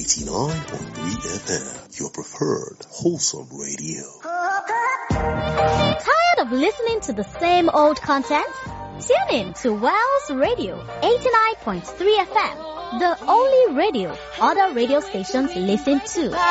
89.3 FM, your preferred wholesome radio. Tired of listening to the same old content? Tune in to Wells Radio 89.3 FM, the only radio other radio stations listen to.